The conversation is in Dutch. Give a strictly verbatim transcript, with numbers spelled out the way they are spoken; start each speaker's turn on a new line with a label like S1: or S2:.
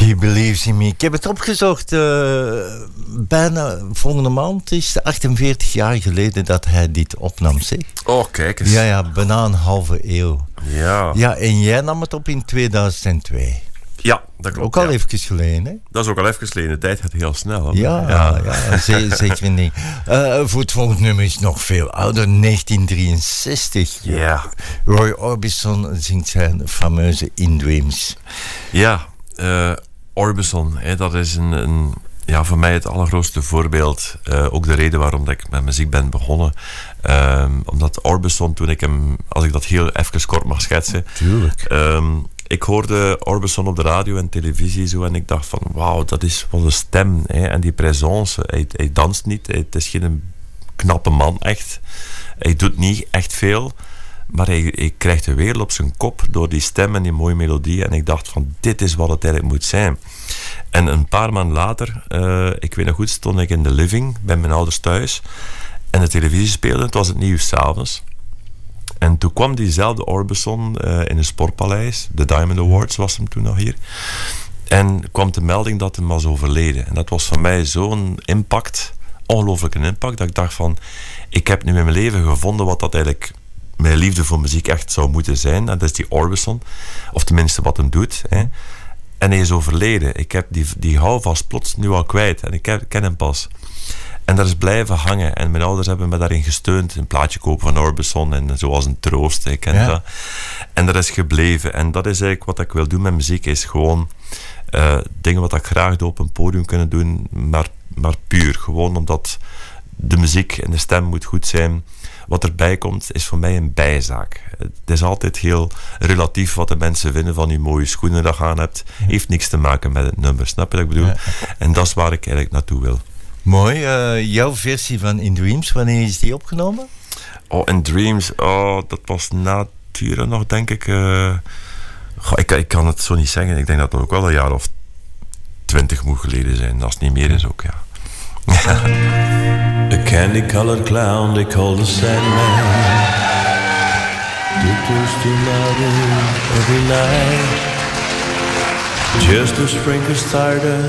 S1: He Believes in Me. Ik heb het opgezocht. Uh, bijna volgende maand is het achtenveertig jaar geleden dat hij dit opnam, zeg.
S2: Oh, kijk eens.
S1: Ja, ja, bijna een halve eeuw.
S2: Ja.
S1: Ja, en jij nam het op in tweeduizend twee.
S2: Ja, dat klopt.
S1: Ook al
S2: ja.
S1: even geleden, hè?
S2: Dat is ook al even geleden. De tijd gaat heel snel. Hè?
S1: Ja, ja. ja ze, zeker een ding. Uh, voor het volgende nummer is nog veel ouder. negentien drieënzestig.
S2: Ja.
S1: Roy Orbison zingt zijn fameuze In Dreams.
S2: Ja, uh, Orbison. Hè, dat is een, een, ja, voor mij het allergrootste voorbeeld. Uh, ook de reden waarom dat ik met muziek ben begonnen. Um, omdat Orbison, toen ik hem... Als ik dat heel even kort mag schetsen...
S1: Tuurlijk.
S2: Um, Ik hoorde Orbison op de radio en televisie zo, en ik dacht van wauw, dat is wat een stem, hè, en die présence. Hij, hij danst niet, hij, het is geen knappe man echt. Hij doet niet echt veel, maar hij, hij krijgt de wereld op zijn kop door die stem en die mooie melodie, en ik dacht van dit is wat het eigenlijk moet zijn. En een paar maanden later, uh, ik weet nog goed, stond ik in de living bij mijn ouders thuis en de televisie speelde, het was het nieuws 's avonds. En toen kwam diezelfde Orbison uh, in een sportpaleis. De Diamond Awards was hem toen nog hier. En kwam de melding dat hij was overleden. En dat was voor mij zo'n impact, ongelooflijke impact, dat ik dacht van, ik heb nu in mijn leven gevonden wat dat eigenlijk mijn liefde voor muziek echt zou moeten zijn. En dat is die Orbison. Of tenminste wat hem doet. Hè. En hij is overleden. Ik heb die, die houvast plots nu al kwijt. En ik ken hem pas. En dat is blijven hangen. En mijn ouders hebben me daarin gesteund. Een plaatje kopen van Orbison. En zoals een troost. Ik ken
S1: ja.
S2: dat. En dat is gebleven. En dat is eigenlijk wat ik wil doen met muziek. Is gewoon uh, dingen wat ik graag doe op een podium kunnen doen. Maar, maar puur. Gewoon omdat de muziek en de stem moet goed zijn. Wat erbij komt is voor mij een bijzaak. Het is altijd heel relatief wat de mensen vinden van die mooie schoenen dat je aan hebt. Heeft niks te maken met het nummer. Snap je wat ik bedoel? Ja. En dat is waar ik eigenlijk naartoe wil.
S1: Mooi. Uh, jouw versie van In Dreams, wanneer is die opgenomen?
S2: Oh, In Dreams, oh, dat was na Turen nog, denk ik. Uh, goh, ik. Ik kan het zo niet zeggen. Ik denk dat het ook wel een jaar of twintig moet geleden zijn. Als het niet meer is ook, ja.
S3: A candy-colored clown they call the Sandman Tiptoes to my room every night Just to sprinkle stardust